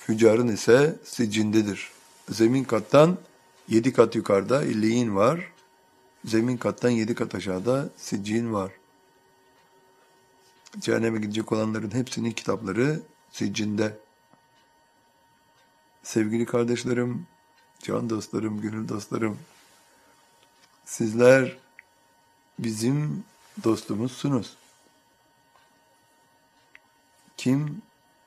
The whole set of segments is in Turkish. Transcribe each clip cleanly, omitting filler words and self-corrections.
Füccarın ise siccindedir. Zemin kattan 7 kat yukarıda illiyin var. Zemin kattan 7 kat aşağıda siccin var. Cehenneme gidecek olanların hepsinin kitapları siccinde. Sevgili kardeşlerim, can dostlarım, gönül dostlarım, sizler bizim dostumuzsunuz. Kim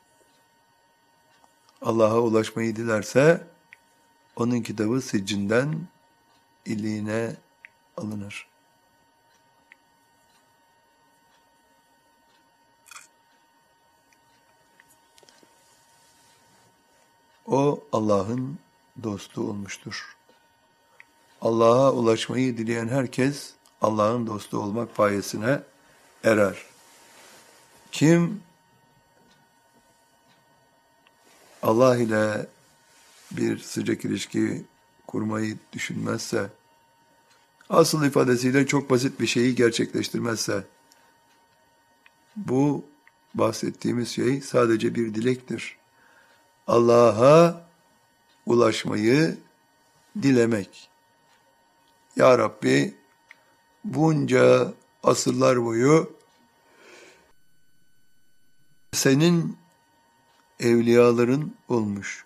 Allah'a ulaşmayı dilerse onun kitabı siccinden illiğine alınır. O Allah'ın dostu olmuştur. Allah'a ulaşmayı dileyen herkes Allah'ın dostu olmak payesine erer. Kim Allah ile bir sıcak ilişki kurmayı düşünmezse, asıl ifadesiyle çok basit bir şeyi gerçekleştirmezse, bu bahsettiğimiz şey sadece bir dilektir. Allah'a ulaşmayı dilemek. Ya Rabbi, bunca asırlar boyu senin evliyaların olmuş.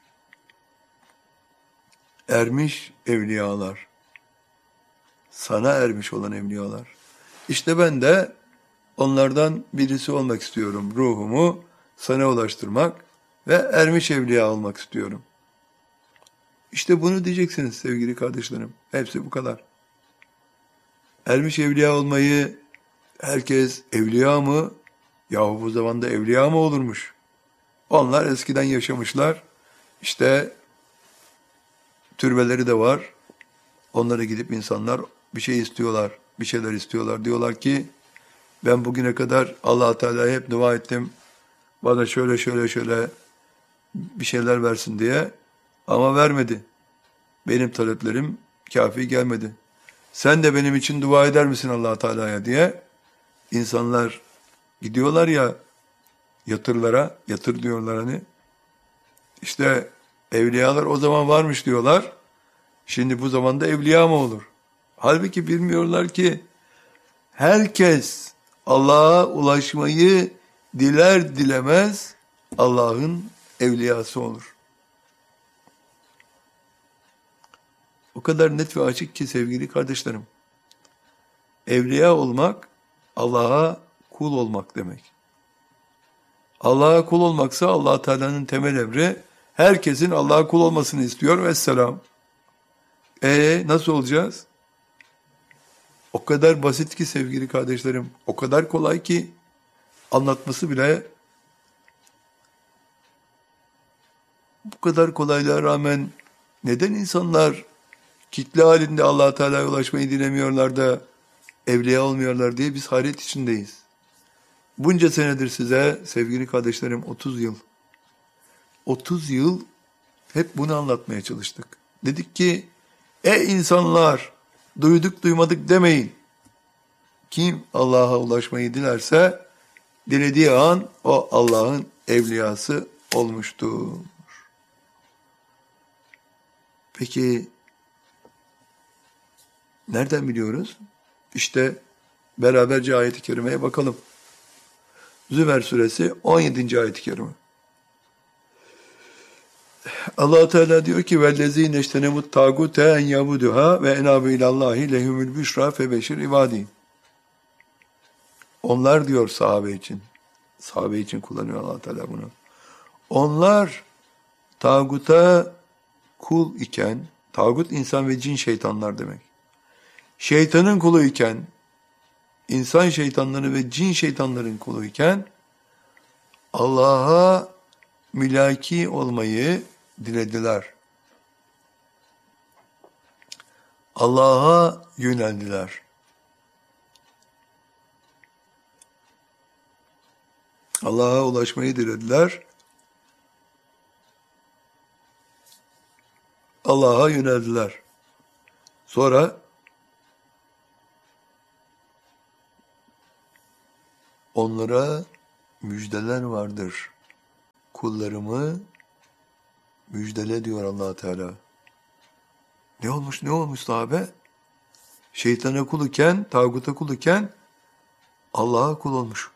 Ermiş evliyalar. Sana ermiş olan evliyalar. İşte ben de onlardan birisi olmak istiyorum. Ruhumu sana ulaştırmak ve ermiş evliya olmak istiyorum. İşte bunu diyeceksiniz sevgili kardeşlerim. Hepsi bu kadar. Ermiş evliya olmayı herkes evliya mı? Yahu bu zamanda evliya mı olurmuş? Onlar eskiden yaşamışlar. İşte türbeleri de var. Onlara gidip insanlar bir şey istiyorlar. Bir şeyler istiyorlar. Diyorlar ki ben bugüne kadar Allah-u Teala'ya hep dua ettim. Bana şöyle bir şeyler versin diye. Ama vermedi. Benim taleplerim kafi gelmedi. Sen de benim için dua eder misin Allah-u Teala'ya diye. İnsanlar gidiyorlar ya yatırlara, yatır diyorlar hani. İşte evliyalar o zaman varmış diyorlar. Şimdi bu zamanda evliya mı olur? Halbuki bilmiyorlar ki herkes Allah'a ulaşmayı diler dilemez Allah'ın evliyası olur. O kadar net ve açık ki sevgili kardeşlerim. Evliya olmak Allah'a kul olmak demek. Allah'a kul olmaksa Allah Teala'nın temel emri herkesin Allah'a kul olmasını istiyor vesselam. Nasıl olacağız? O kadar basit ki sevgili kardeşlerim, o kadar kolay ki anlatması bile bu kadar kolaylığa rağmen neden insanlar kitle halinde Allah Teala'ya ulaşmayı dilemiyorlar da evliya olmuyorlar diye biz hayret içindeyiz. Bunca senedir size sevgili kardeşlerim 30 yıl. 30 yıl hep bunu anlatmaya çalıştık. Dedik ki insanlar duyduk duymadık demeyin. Kim Allah'a ulaşmayı dilerse dilediği an o Allah'ın evliyası olmuştur. Peki nereden biliyoruz? İşte beraberce ayet-i kerimeye bakalım. Zümer suresi 17. ayet-i kerime. Allah Teala diyor ki vellezine iştenemut tagute en yabuduha ve enabu ilallahi lehumul büşra febeşir ibadi. Onlar diyor sahabe için. Sahabe için kullanıyor Allah Teala bunu. Onlar tağuta kul iken, tağut insan ve cin şeytanlar demek. Şeytanın kulu iken, insan şeytanları ve cin şeytanların kulu iken Allah'a mülaki olmayı dilediler. Allah'a yöneldiler. Allah'a ulaşmayı dilediler. Allah'a yöneldiler. Sonra onlara müjdeler vardır. Kullarımı müjdele diyor Allah Teala. Ne olmuş sahabe? Şeytana kul iken, tağuta kul iken Allah'a kul olmuş.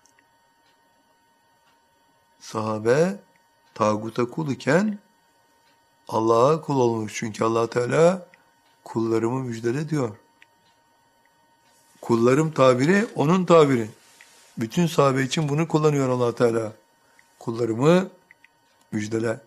Sahabe tağuta kul iken Allah'a kul olmuş. Çünkü Allah Teala kullarımı müjdele diyor. Kullarım tabiri onun tabiri. Bütün sahabe için bunu kullanıyor Allah Teala. Kullarımı müjdele.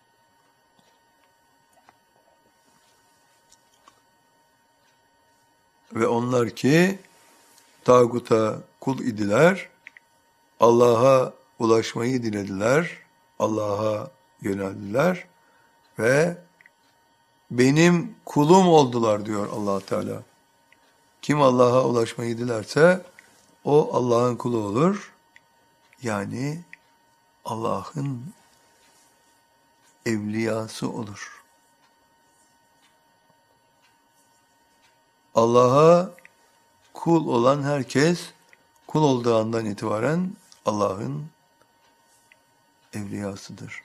Ve onlar ki tağuta kul idiler, Allah'a ulaşmayı dilediler, Allah'a yöneldiler ve benim kulum oldular diyor Allah Teala. Kim Allah'a ulaşmayı dilerse o Allah'ın kulu olur. Yani Allah'ın evliyası olur. Allah'a kul olan herkes kul olduğu andan itibaren Allah'ın evliyasıdır.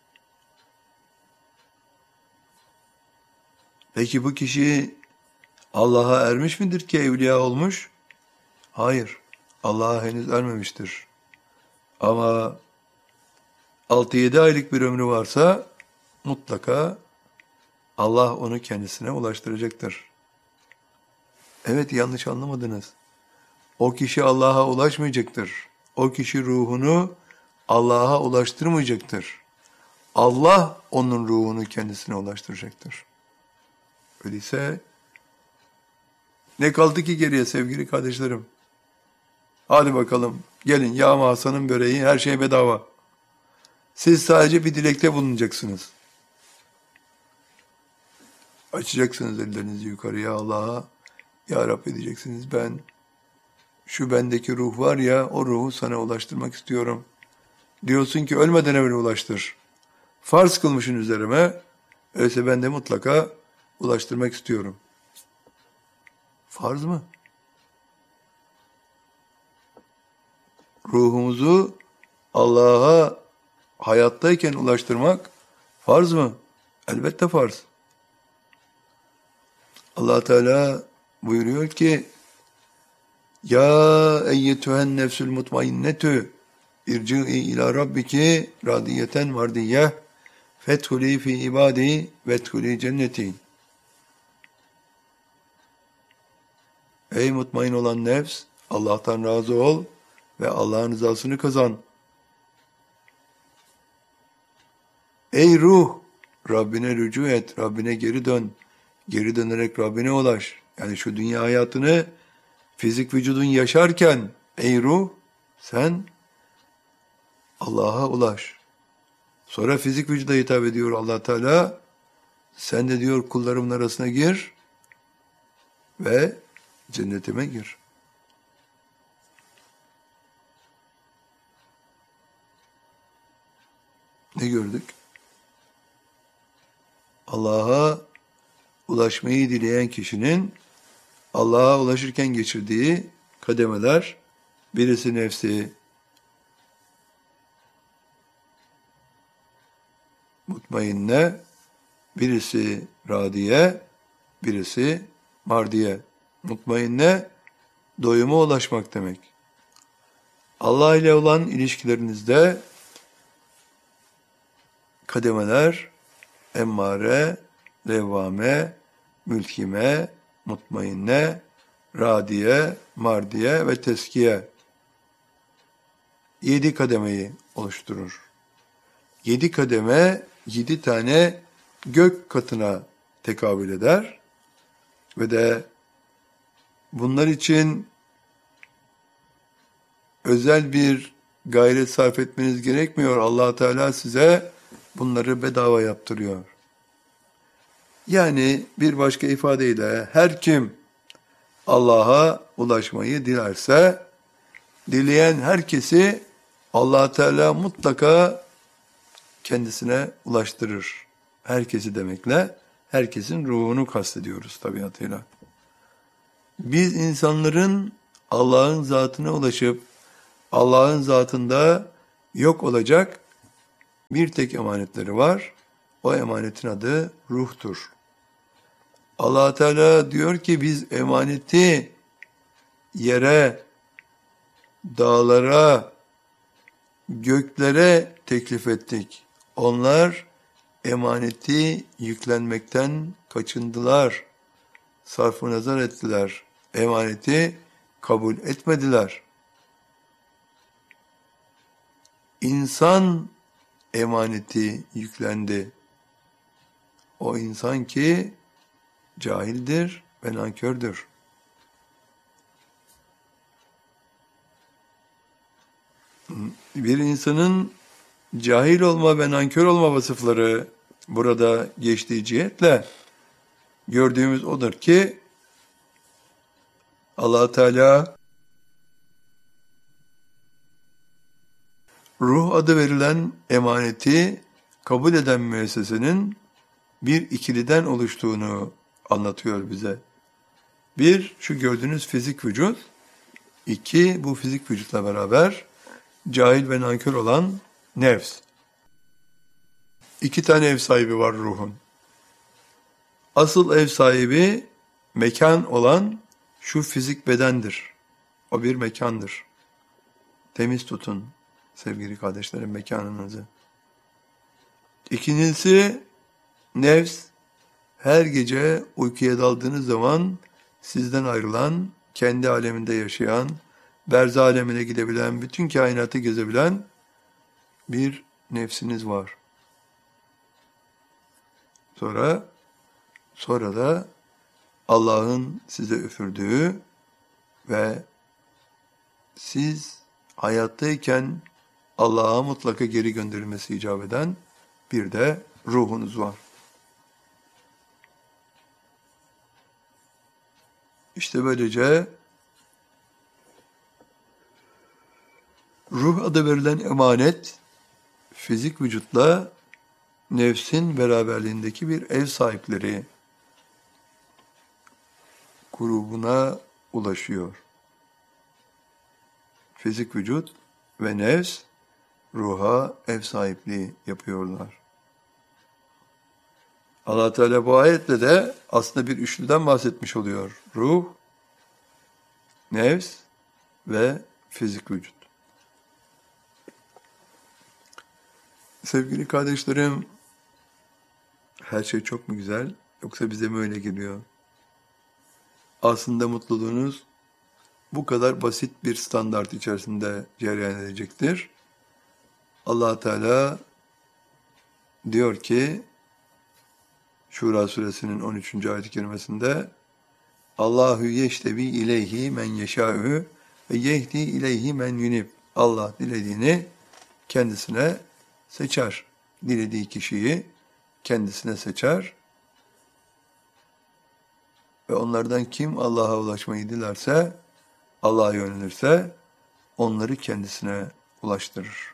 Peki bu kişi Allah'a ermiş midir ki evliya olmuş? Hayır. Allah'a henüz ermemiştir. Ama 6-7 aylık bir ömrü varsa mutlaka Allah onu kendisine ulaştıracaktır. Evet, yanlış anlamadınız. O kişi Allah'a ulaşmayacaktır. O kişi ruhunu Allah'a ulaştırmayacaktır. Allah onun ruhunu kendisine ulaştıracaktır. Öyleyse ne kaldı ki geriye sevgili kardeşlerim? Hadi bakalım gelin Yağma Hasan'ın böreği, her şey bedava. Siz sadece bir dilekte bulunacaksınız. Açacaksınız ellerinizi yukarıya Allah'a. Ya Rabbi diyeceksiniz, şu bendeki ruh var ya, o ruhu sana ulaştırmak istiyorum. Diyorsun ki ölmeden evvel ulaştır. Farz kılmışsın üzerime, öyleyse ben de mutlaka ulaştırmak istiyorum. Farz mı? Ruhumuzu Allah'a hayattayken ulaştırmak farz mı? Elbette farz. Allah Teala buyuruyor ki ya eyyetühen nefsül mutmainnetü irci'i ila rabbiki radiyeten mardiyeh fethuli fi ibadi vethuli cenneti. Ey mutmain olan nefs, Allah'tan razı ol ve Allah'ın rızasını kazan. Ey ruh, Rabbine rücu et, Rabbine geri dön. Geri dönerek Rabbine ulaş. Yani şu dünya hayatını fizik vücudun yaşarken ey ruh sen Allah'a ulaş. Sonra fizik vücuda hitap ediyor Allah Teala. Sen de diyor kullarımın arasına gir ve cennetime gir. Ne gördük? Allah'a ulaşmayı dileyen kişinin Allah'a ulaşırken geçirdiği kademeler, birisi nefsi mutmainne, birisi radiye, birisi mardiye. Mutmainne, doyuma ulaşmak demek. Allah ile olan ilişkilerinizde kademeler, emmare, levvame, mülkime, mutmainne, radiye, mardiye ve teskiye 7 kademeyi oluşturur. 7 kademe 7 tane gök katına tekabül eder ve de bunlar için özel bir gayret sarf etmeniz gerekmiyor. Allah Teala size bunları bedava yaptırıyor. Yani bir başka ifadeyle her kim Allah'a ulaşmayı dilerse, dileyen herkesi Allah Teala mutlaka kendisine ulaştırır. Herkesi demekle herkesin ruhunu kastediyoruz tabiatıyla. Biz insanların Allah'ın zatına ulaşıp Allah'ın zatında yok olacak bir tek emanetleri var. O emanetin adı ruhtur. Allah Teala diyor ki biz emaneti yere, dağlara, göklere teklif ettik. Onlar emaneti yüklenmekten kaçındılar. Sarf-ı nazar ettiler. Emaneti kabul etmediler. İnsan emaneti yüklendi. O insan ki cahildir ve nankördür. Bir insanın cahil olma ve nankör olma vasıfları burada geçtiği cihetle gördüğümüz odur ki Allah Teala ruh adı verilen emaneti kabul eden müessesenin bir ikiliden oluştuğunu anlatıyor bize. Bir, şu gördüğünüz fizik vücut. İki, bu fizik vücutla beraber cahil ve nankör olan nefs. İki tane ev sahibi var ruhun. Asıl ev sahibi mekan olan şu fizik bedendir. O bir mekandır. Temiz tutun sevgili kardeşlerim mekanınızı. İkincisi nefs, her gece uykuya daldığınız zaman sizden ayrılan, kendi aleminde yaşayan, berzah alemine gidebilen, bütün kainatı gezebilen bir nefsiniz var. Sonra da Allah'ın size üfürdüğü ve siz hayattayken Allah'a mutlaka geri gönderilmesi icap eden bir de ruhunuz var. İşte böylece ruh adı verilen emanet fizik vücutla nefsin beraberliğindeki bir ev sahipleri grubuna ulaşıyor. Fizik vücut ve nefs ruha ev sahipliği yapıyorlar. Allah Teala bu ayetle de aslında bir üçlüden bahsetmiş oluyor. Ruh, nefs ve fizik vücut. Sevgili kardeşlerim, her şey çok mu güzel yoksa bize mi öyle geliyor? Aslında mutluluğunuz bu kadar basit bir standart içerisinde cereyan edecektir. Allah Teala diyor ki Şura suresinin 13. ayet-i kerimesinde Allahu yeştebi ileyhi men yeşâ'ü ve yehdi ileyhi men yunib. Allah dilediğini kendisine seçer. Dilediği kişiyi kendisine seçer. Ve onlardan kim Allah'a ulaşmayı dilerse, Allah'a yönelirse onları kendisine ulaştırır.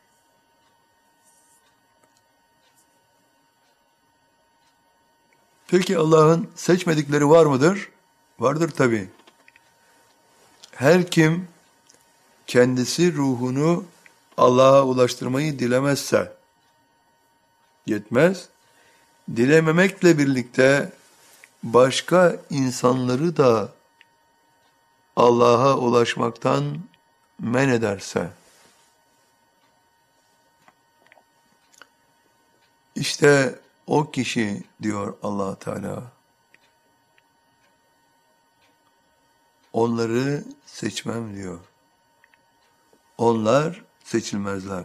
Peki Allah'ın seçmedikleri var mıdır? Vardır tabii. Her kim kendisi ruhunu Allah'a ulaştırmayı dilemezse yetmez. Dilememekle birlikte başka insanları da Allah'a ulaşmaktan men ederse işte o kişi diyor Allah Teala onları seçmem diyor. Onlar seçilmezler.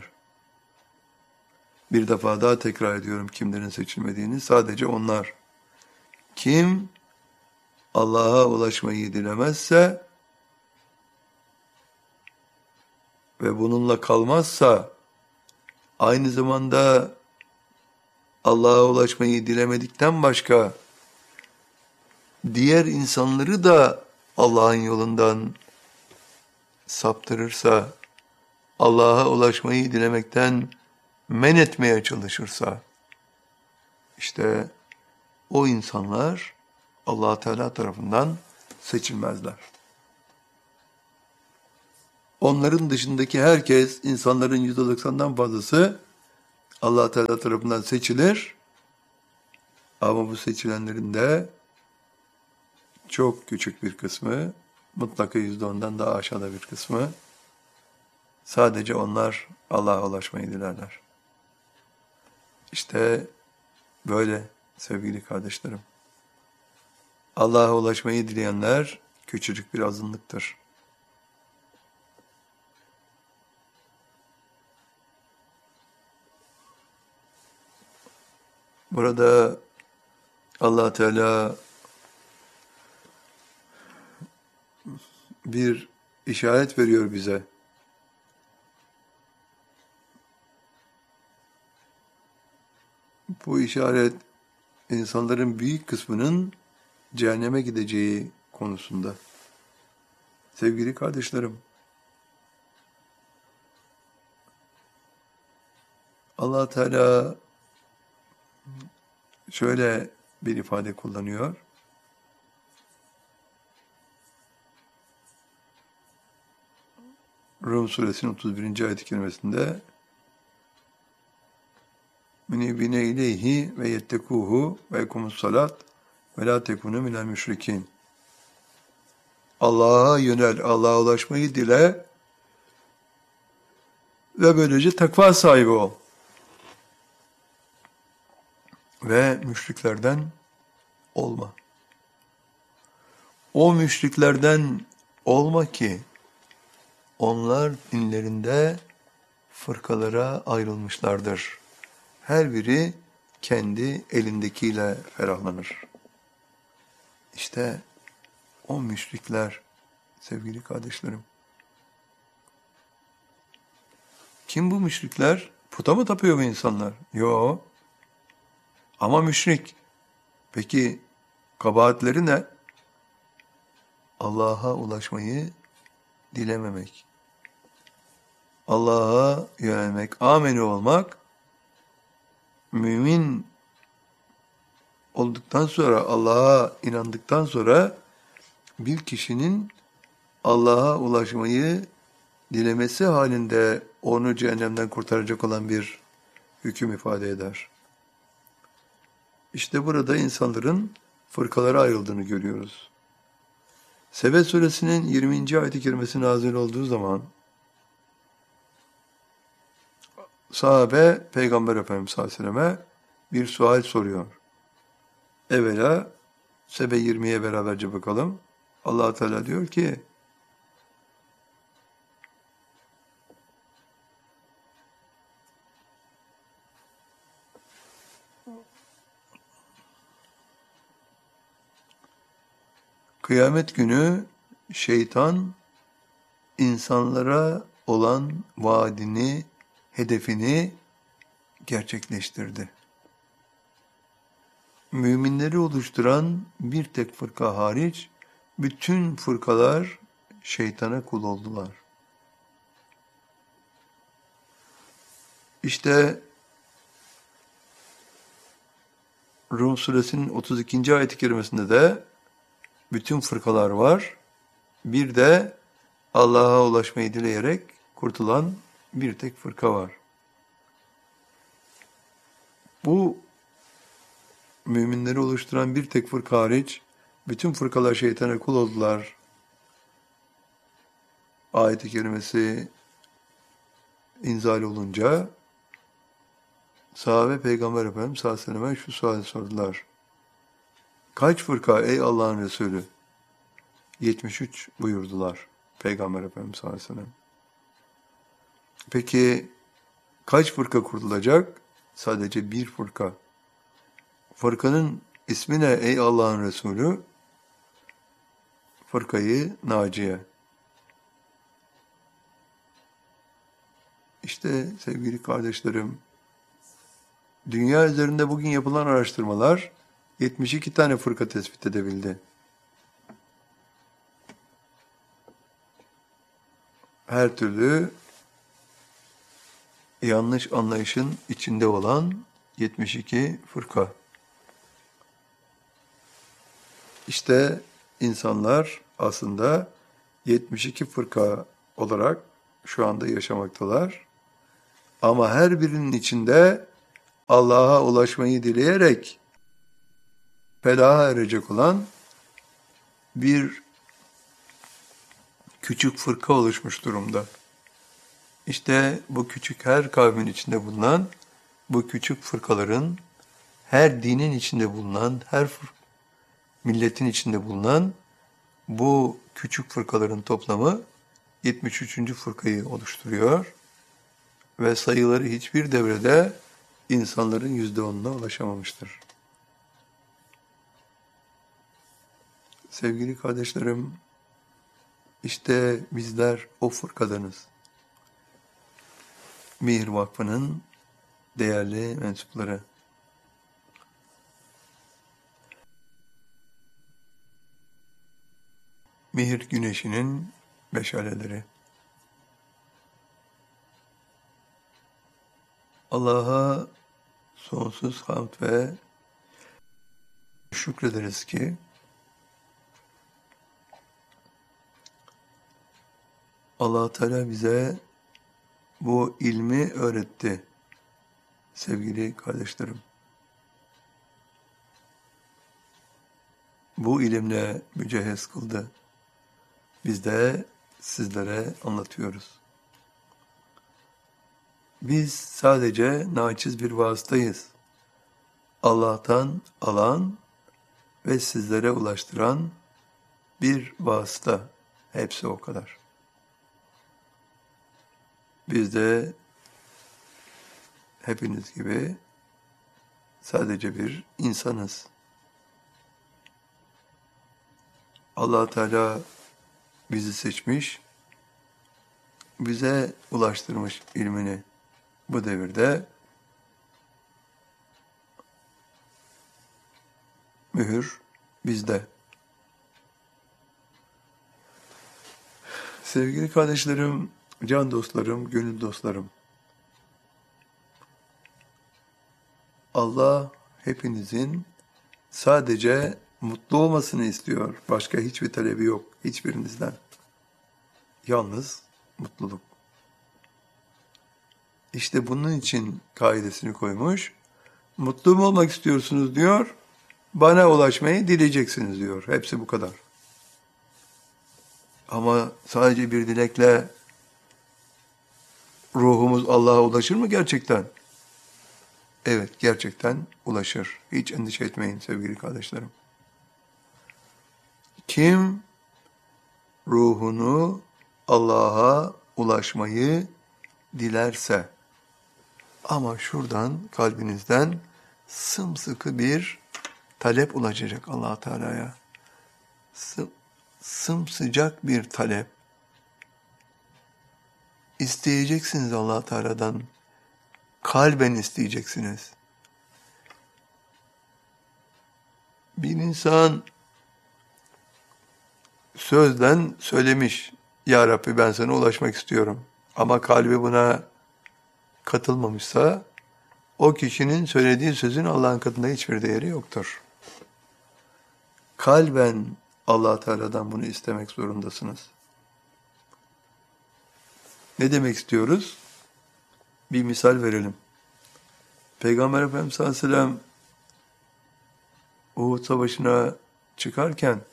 Bir defa daha tekrar ediyorum kimlerin seçilmediğini. Sadece onlar. Kim Allah'a ulaşmayı dilemezse ve bununla kalmazsa aynı zamanda Allah'a ulaşmayı dilemedikten başka diğer insanları da Allah'ın yolundan saptırırsa, Allah'a ulaşmayı dilemekten men etmeye çalışırsa, işte o insanlar Allah Teala tarafından seçilmezler. Onların dışındaki herkes, insanların %90'dan fazlası Allah Teala tarafından seçilir Ama bu seçilenlerin de çok küçük bir kısmı, mutlaka %10'dan daha aşağıda bir kısmı, sadece onlar Allah'a ulaşmayı dilerler. İşte böyle sevgili kardeşlerim. Allah'a ulaşmayı dileyenler küçücük bir azınlıktır. Burada Allah Teala bir işaret veriyor bize. Bu işaret insanların büyük kısmının cehenneme gideceği konusunda. Sevgili kardeşlerim, Allah Teala şöyle bir ifade kullanıyor. Rum suresinin 31. ayet-i kerimesinde "Münibine ileyhi ve yettekuhu ve yekumus salat ve la tekunu minel müşrikin." Allah'a yönel, Allah'a ulaşmayı dile ve böylece takva sahibi ol. Ve müşriklerden olma. O müşriklerden olma ki onlar dinlerinde fırkalara ayrılmışlardır. Her biri kendi elindekiyle ferahlanır. İşte o müşrikler sevgili kardeşlerim. Kim bu müşrikler? Puta mı tapıyor bu insanlar? Yo. Ama müşrik. Peki kabahatleri ne? Allah'a ulaşmayı dilememek. Allah'a yönelmek, ameli olmak, mümin olduktan sonra, Allah'a inandıktan sonra bir kişinin Allah'a ulaşmayı dilemesi halinde onu cehennemden kurtaracak olan bir hüküm ifade eder. İşte burada insanların fırkalara ayrıldığını görüyoruz. Sebe suresinin 20. ayet-i kerimesi nazil olduğu zaman sahabe Peygamber Efendimiz sallallahu aleyhi ve selleme bir sual soruyor. Evvela Sebe 20'ye beraberce bakalım. Allah Teala diyor ki kıyamet günü şeytan insanlara olan vaadini, hedefini gerçekleştirdi. Müminleri oluşturan bir tek fırka hariç bütün fırkalar şeytana kul oldular. İşte Rum suresinin 32. ayet-i kerimesinde de bütün fırkalar var. Bir de Allah'a ulaşmayı dileyerek kurtulan bir tek fırka var. Bu müminleri oluşturan bir tek fırka hariç bütün fırkalar şeytana kul oldular. Ayet-i kerimesi inzal olunca sahabe Peygamber Efendimiz sallallahu aleyhi ve selleme şu suali sordular. Kaç fırka ey Allah'ın Resulü? 73 buyurdular Peygamber Efendimiz sallallahu aleyhi ve sellem. Peki kaç fırka kurtulacak? Sadece bir fırka. Fırkanın ismi ne ey Allah'ın Resulü? Fırkayı Naciye. İşte sevgili kardeşlerim, dünya üzerinde bugün yapılan araştırmalar 72 tane fırka tespit edebildi. Her türlü yanlış anlayışın içinde olan 72 fırka. İşte insanlar aslında 72 fırka olarak şu anda yaşamaktalar. Ama her birinin içinde Allah'a ulaşmayı dileyerek felaha erecek olan bir küçük fırka oluşmuş durumda. İşte bu küçük her kavmin içinde bulunan, bu küçük fırkaların, her dinin içinde bulunan, her milletin içinde bulunan bu küçük fırkaların toplamı 73. fırkayı oluşturuyor ve sayıları hiçbir devrede insanların %10'una ulaşamamıştır. Sevgili kardeşlerim, işte bizler o fırkadanız. Mihir Vakfı'nın değerli mensupları. Mihir güneşinin meşaleleri. Allah'a sonsuz hamd ve şükrederiz ki Allah Teala bize bu ilmi öğretti sevgili kardeşlerim. Bu ilimle mücehhez kıldı. Biz de sizlere anlatıyoruz. Biz sadece naçiz bir vasıtayız. Allah'tan alan ve sizlere ulaştıran bir vasıta. Hepsi o kadar. Biz de hepiniz gibi sadece bir insanız. Allah Teala bizi seçmiş, bize ulaştırmış ilmini. Bu devirde mühür bizde. Sevgili kardeşlerim, can dostlarım, gönül dostlarım. Allah hepinizin sadece mutlu olmasını istiyor. Başka hiçbir talebi yok hiçbirinizden. Yalnız mutluluk. İşte bunun için kaidesini koymuş. Mutlu mu olmak istiyorsunuz diyor. Bana ulaşmayı dileyeceksiniz diyor. Hepsi bu kadar. Ama sadece bir dilekle ruhumuz Allah'a ulaşır mı gerçekten? Evet, gerçekten ulaşır. Hiç endişe etmeyin sevgili kardeşlerim. Kim ruhunu Allah'a ulaşmayı dilerse, ama şuradan kalbinizden sımsıkı bir talep ulaşacak Allah Teala'ya. Sımsıcak bir talep. İsteyeceksiniz Allah Teala'dan. Kalben isteyeceksiniz. Bir insan sözden söylemiş, Ya Rabbi ben sana ulaşmak istiyorum. Ama kalbi buna katılmamışsa, o kişinin söylediği sözün Allah'ın katında hiçbir değeri yoktur. Kalben Allah Teala'dan bunu istemek zorundasınız. Ne demek istiyoruz? Bir misal verelim. Peygamber Efendimiz sallallahu aleyhi ve sellem Uhud Savaşı'na çıkarken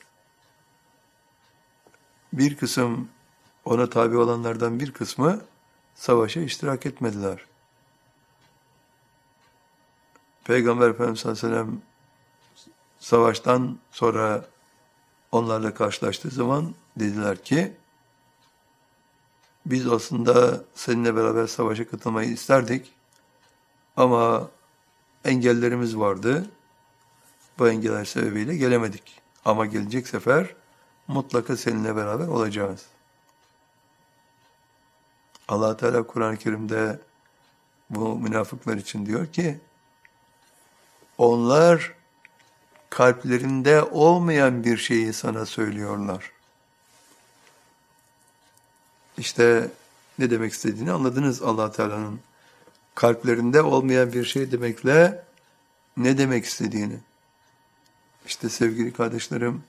bir kısım, ona tabi olanlardan bir kısmı savaşa iştirak etmediler. Peygamber Efendimiz sallallahu aleyhi ve sellem savaştan sonra onlarla karşılaştığı zaman dediler ki, biz aslında seninle beraber savaşa katılmayı isterdik ama engellerimiz vardı. Bu engeller sebebiyle gelemedik. Ama gelecek sefer mutlaka seninle beraber olacağız. Allah Teala Kur'an-ı Kerim'de bu münafıklar için diyor ki, onlar kalplerinde olmayan bir şeyi sana söylüyorlar. İşte ne demek istediğini anladınız Allah Teala'nın. Kalplerinde olmayan bir şey demekle ne demek istediğini. İşte sevgili kardeşlerim,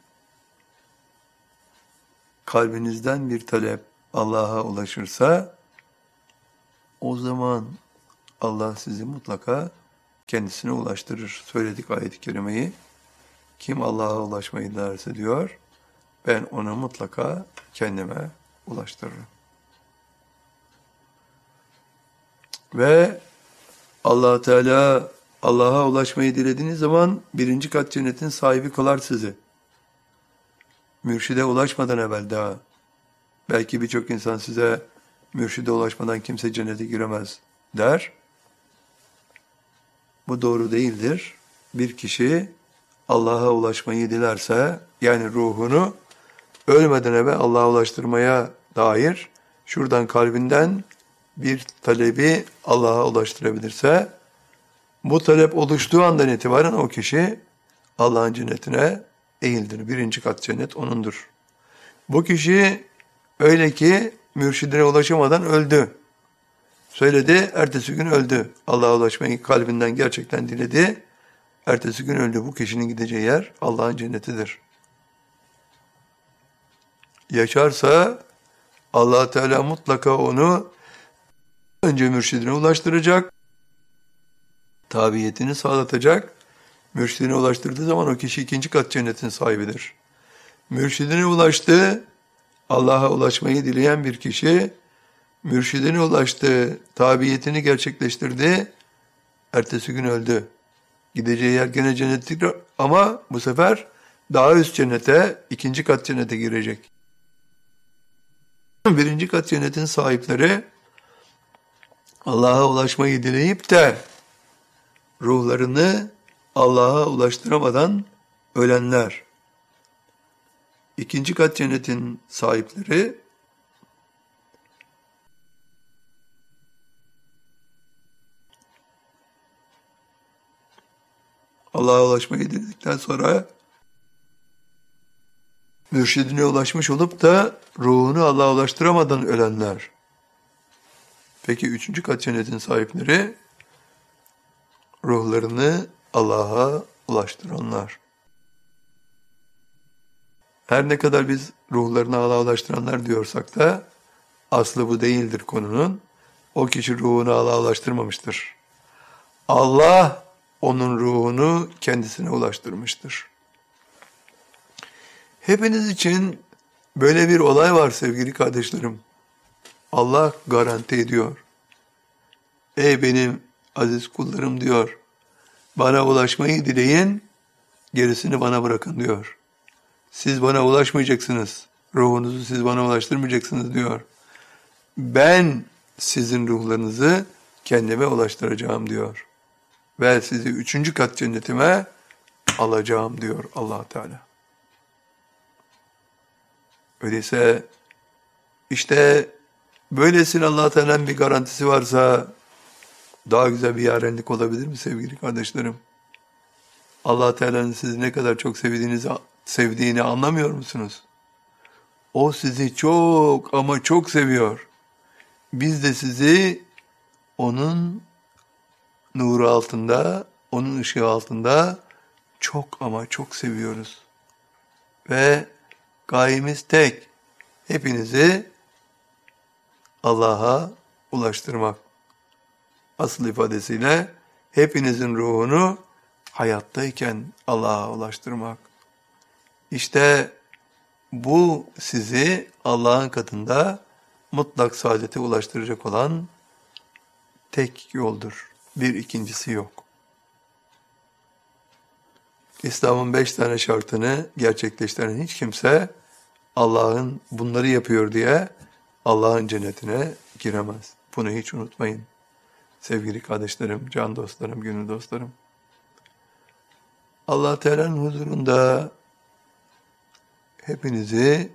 kalbinizden bir talep Allah'a ulaşırsa, o zaman Allah sizi mutlaka kendisine ulaştırır. Söyledik ayet-i kerimeyi. Kim Allah'a ulaşmayı dilerse diyor, ben onu mutlaka kendime ulaştırırım. Ve Allah Teala Allah'a ulaşmayı dilediğiniz zaman birinci kat cennetin sahibi kılar sizi. Mürşide ulaşmadan evvel daha. Belki birçok insan size mürşide ulaşmadan kimse cennete giremez der. Bu doğru değildir. Bir kişi Allah'a ulaşmayı dilerse, yani ruhunu ölmeden evvel Allah'a ulaştırmaya dair şuradan kalbinden bir talebi Allah'a ulaştırabilirse, bu talep oluştuğu andan itibaren o kişi Allah'ın cennetine eğildir. Birinci kat cennet onundur. Bu kişi öyle ki mürşidine ulaşamadan öldü. Söyledi, ertesi gün öldü. Allah'a ulaşmayı kalbinden gerçekten diledi. Ertesi gün öldü. Bu kişinin gideceği yer Allah'ın cennetidir. Yaşarsa Allah Teala mutlaka onu önce mürşidine ulaştıracak, tabiyetini sağlatacak. Mürşidine ulaştırdığı zaman o kişi ikinci kat cennetin sahibidir. Mürşidine ulaştı, Allah'a ulaşmayı dileyen bir kişi, mürşidine ulaştı, tabiyetini gerçekleştirdi, ertesi gün öldü. Gideceği yer gene cennettir ama bu sefer daha üst cennete, ikinci kat cennete girecek. Birinci kat cennetin sahipleri Allah'a ulaşmayı dileyip de ruhlarını Allah'a ulaştıramadan ölenler. İkinci kat cennetin sahipleri Allah'a ulaşmayı diledikten sonra mürşidine ulaşmış olup da ruhunu Allah'a ulaştıramadan ölenler. Peki üçüncü kat cennetin sahipleri ruhlarını Allah'a ulaştıranlar. Her ne kadar biz ruhlarını Allah'a ulaştıranlar diyorsak da aslı bu değildir konunun. O kişi ruhunu Allah'a ulaştırmamıştır. Allah onun ruhunu kendisine ulaştırmıştır. Hepiniz için böyle bir olay var sevgili kardeşlerim. Allah garanti ediyor. Ey benim aziz kullarım diyor. Bana ulaşmayı dileyin, gerisini bana bırakın diyor. Siz bana ulaşmayacaksınız. Ruhunuzu siz bana ulaştırmayacaksınız diyor. Ben sizin ruhlarınızı kendime ulaştıracağım diyor. Ve sizi üçüncü kat cennetime alacağım diyor Allah Teala. Öyleyse işte böylesine Allah Teala'nın bir garantisi varsa daha güzel bir yarenlik olabilir mi sevgili kardeşlerim? Allah Teala'nın sizi ne kadar çok sevdiğini anlamıyor musunuz? O sizi çok ama çok seviyor. Biz de sizi onun nuru altında, onun ışığı altında çok ama çok seviyoruz. Ve gayemiz tek, hepinizi Allah'a ulaştırmak. Asıl ifadesiyle hepinizin ruhunu hayattayken Allah'a ulaştırmak. İşte bu sizi Allah'ın katında mutlak saadete ulaştıracak olan tek yoldur. Bir ikincisi yok. İslam'ın 5 tane şartını gerçekleştiren hiç kimse Allah'ın bunları yapıyor diye Allah'ın cennetine giremez. Bunu hiç unutmayın. Sevgili kardeşlerim, can dostlarım, gönül dostlarım. Allah Teala'nın huzurunda hepinizi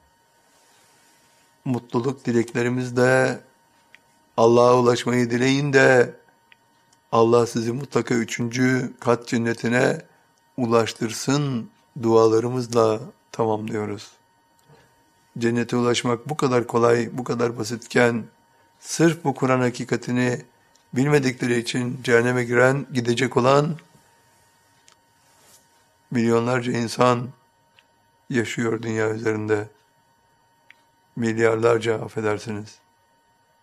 mutluluk dileklerimizle Allah'a ulaşmayı dileyin de Allah sizi mutlaka üçüncü kat cennetine ulaştırsın dualarımızla tamamlıyoruz. Cennete ulaşmak bu kadar kolay, bu kadar basitken sırf bu Kur'an hakikatini bilmedikleri için cehenneme gidecek olan milyonlarca insan yaşıyor dünya üzerinde. Milyarlarca affedersiniz.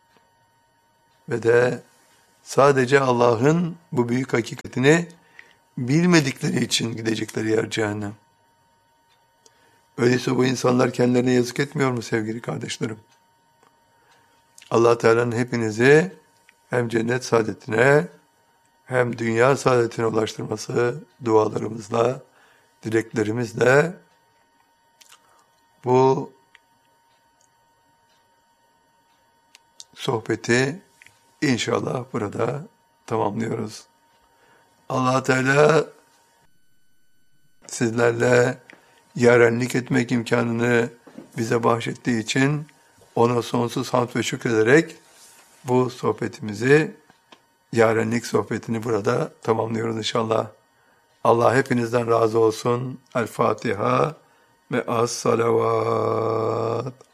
Ve de sadece Allah'ın bu büyük hakikatini bilmedikleri için gidecekleri yer cehennem. Öyleyse bu insanlar kendilerine yazık etmiyor mu sevgili kardeşlerim? Allah Teala'nın hepinizi hem cennet saadetine hem dünya saadetine ulaştırması dualarımızla, dileklerimizle bu sohbeti inşallah burada tamamlıyoruz. Allah Teala sizlerle yarenlik etmek imkanını bize bahşettiği için ona sonsuz hamd ve şükrederek bu sohbetimizi, yarenlik sohbetini burada tamamlıyoruz inşallah. Allah hepinizden razı olsun. El Fatiha ve as salavat.